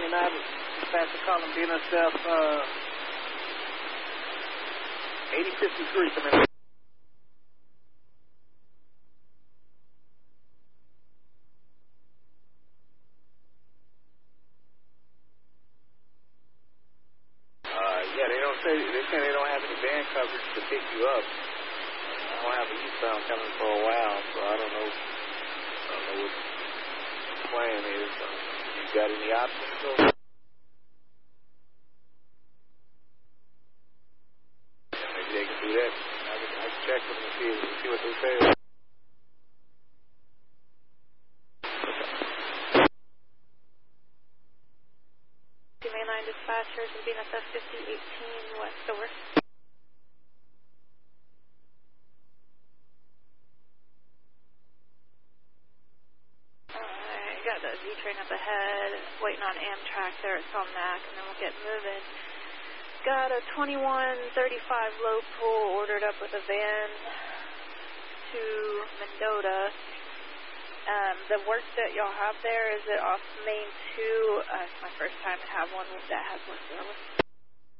United, dispatcher calling BNSF 8053, come in. Yeah, they say they don't have any van coverage to pick you up. I don't have a eastbound coming for a while, so I don't know what the plan is. You got any options, so? Yeah, maybe they can do that. I can check with them and see what they say. Mainline dispatchers and BNSF 5018 West over. Alright, got the Z-train up ahead, waiting on Amtrak there at Salmac, and then we'll get moving. Got a 2135 low pull ordered up with a van to Mendota. The work that y'all have there, is it off Main 2? It's my first time to have one that has work there.